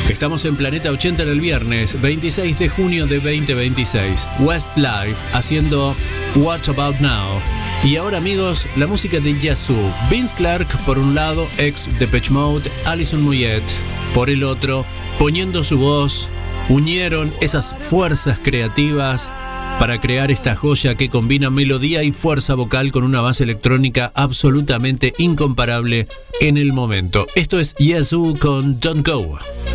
Estamos en Planeta 80 en el viernes 26 de junio de 2026. Westlife haciendo What About Now. Y ahora, amigos, la música de Yazoo. Vince Clarke por un lado, ex Depeche Mode, Alison Moyet por el otro, poniendo su voz, unieron esas fuerzas creativas para crear esta joya que combina melodía y fuerza vocal con una base electrónica absolutamente incomparable en el momento. Esto es Yazoo con Don't Go.